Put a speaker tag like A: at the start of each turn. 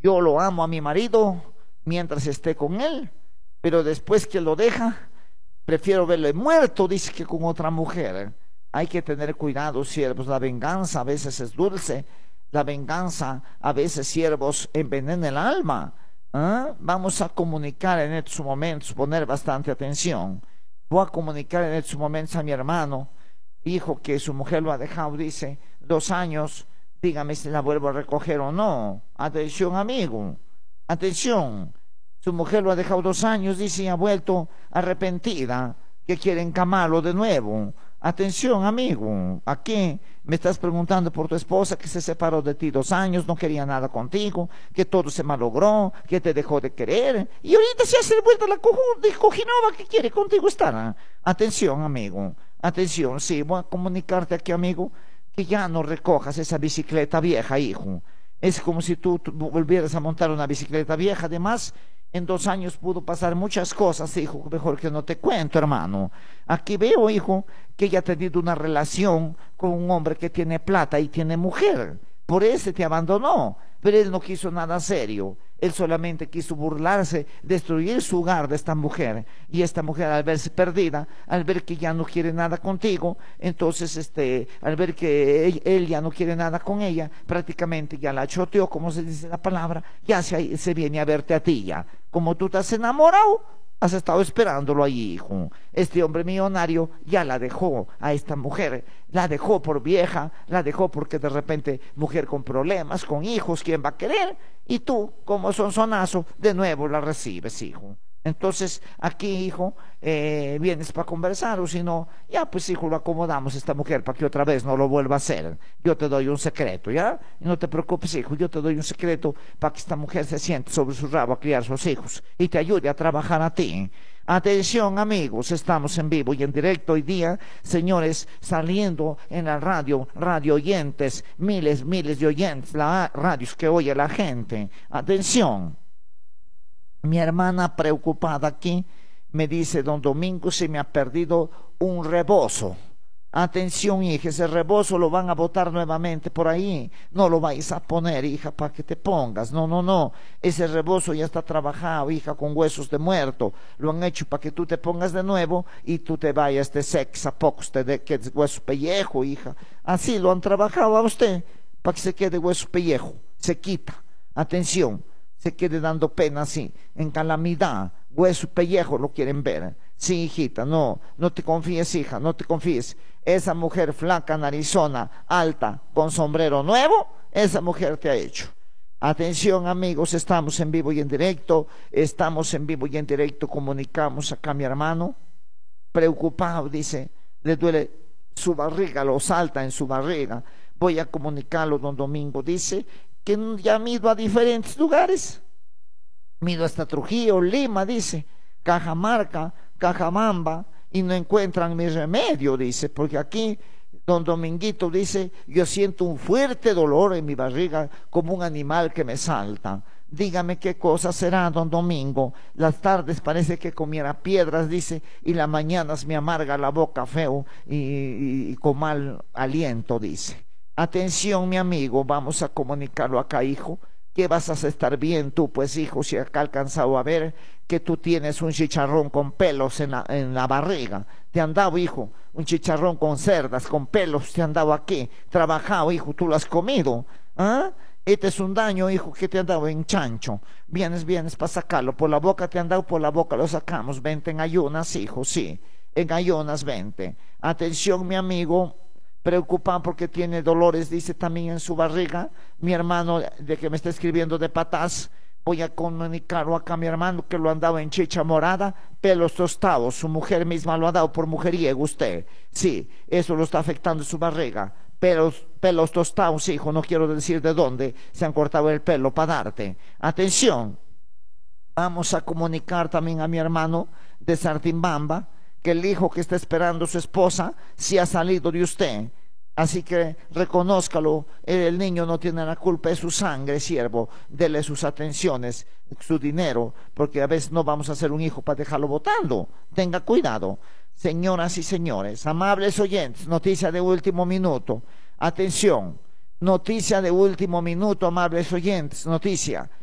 A: Yo lo amo a mi marido mientras esté con él, pero después que lo deja, prefiero verlo muerto, dice, que con otra mujer. Hay que tener cuidado, siervos. La venganza a veces es dulce. La venganza a veces, siervos, envenena el alma. Vamos a comunicar en estos momentos, poner bastante atención. Voy a comunicar en estos momentos a mi hermano, hijo, que su mujer lo ha dejado, dice, 2 años. Dígame si la vuelvo a recoger o no. Atención, amigo. Atención. Su mujer lo ha dejado 2 años, dice, y ha vuelto arrepentida, que quiere encamarlo de nuevo. Atención, amigo. Aquí me estás preguntando por tu esposa, que se separó de ti 2 años, no quería nada contigo, que todo se malogró, que te dejó de querer, y ahorita se hace de vuelta la cojinova que quiere contigo estar. Atención, amigo. Atención, sí, voy a comunicarte aquí, amigo, que ya no recojas esa bicicleta vieja, hijo. Es como si tú volvieras a montar una bicicleta vieja. Además, en 2 años pudo pasar muchas cosas, hijo, mejor que no te cuento, hermano. Aquí veo, hijo, que ella ha tenido una relación con un hombre que tiene plata y tiene mujer. Por eso te abandonó, pero él no quiso nada serio. Él solamente quiso burlarse, destruir su hogar de esta mujer. Y esta mujer, al verse perdida, al ver que ya no quiere nada contigo, entonces al ver que él ya no quiere nada con ella, prácticamente ya la choteó, como se dice la palabra, ya se viene a verte a ti ya. Como tú te has enamorado, has estado esperándolo ahí, hijo. Este hombre millonario ya la dejó a esta mujer, la dejó por vieja, la dejó porque de repente mujer con problemas, con hijos, ¿quién va a querer? Y tú, como sonsonazo, de nuevo la recibes, hijo. Entonces, aquí, hijo, vienes para conversar, o si no, ya pues, hijo, lo acomodamos a esta mujer para que otra vez no lo vuelva a hacer. Yo te doy un secreto, ¿ya? Y no te preocupes, hijo, yo te doy un secreto para que esta mujer se siente sobre su rabo a criar a sus hijos y te ayude a trabajar a ti. Atención, amigos, estamos en vivo y en directo hoy día, señores, saliendo en la radio oyentes, miles de oyentes, la radios que oye la gente. Atención. Mi hermana preocupada aquí me dice, don Domingo, se me ha perdido un rebozo. Atención, hija, ese rebozo lo van a botar nuevamente por ahí. No lo vais a poner, hija, para que te pongas. No. Ese rebozo ya está trabajado, hija, con huesos de muerto. Lo han hecho para que tú te pongas de nuevo y tú te vayas de sex a pocos, que es hueso pellejo, hija. Así lo han trabajado a usted, para que se quede hueso pellejo. Se quita. Atención. Se quede dando pena así, en calamidad, hueso, pellejo lo quieren ver. Sí, hijita, no te confíes, hija, no te confíes. Esa mujer flaca, narizona, alta, con sombrero nuevo, esa mujer te ha hecho. Atención, amigos, estamos en vivo y en directo, comunicamos acá a mi hermano, preocupado, dice, le duele su barriga, lo salta en su barriga. Voy a comunicarlo, don Domingo, dice, que ya han ido a diferentes lugares, han ido hasta Trujillo, Lima, dice, Cajamarca, Cajamamba, y no encuentran mi remedio, dice, porque aquí, don Dominguito, dice, yo siento un fuerte dolor en mi barriga, como un animal que me salta. Dígame qué cosa será, don Domingo. Las tardes parece que comiera piedras, dice, y las mañanas me amarga la boca feo y con mal aliento, dice. Atención, mi amigo, vamos a comunicarlo acá, hijo, que vas a estar bien tú, pues, hijo, si acá alcanzado a ver que tú tienes un chicharrón con pelos en la barriga. Te han dado, hijo, un chicharrón con cerdas, con pelos, te han dado aquí, trabajado, hijo, tú lo has comido, ¿ah? Este es un daño, hijo, que te han dado en chancho. Vienes para sacarlo, por la boca te han dado, por la boca lo sacamos. Vente en ayunas, hijo, sí, en ayunas, vente. Atención, mi amigo, preocupado porque tiene dolores, dice, también en su barriga. Mi hermano, de que me está escribiendo de Patás, voy a comunicarlo acá a mi hermano, que lo han dado en chicha morada, pelos tostados. Su mujer misma lo ha dado por mujeriego, usted. Sí, eso lo está afectando su barriga. Pelos tostados, hijo, no quiero decir de dónde se han cortado el pelo para darte. Atención, vamos a comunicar también a mi hermano de Sartimbamba, que el hijo que está esperando su esposa sí ha salido de usted. Así que reconózcalo, el niño no tiene la culpa, es su sangre, siervo, dele sus atenciones, su dinero, porque a veces no vamos a hacer un hijo para dejarlo botando. Tenga cuidado. Señoras y señores, amables oyentes, noticia de último minuto. Atención, noticia de último minuto, amables oyentes, noticia.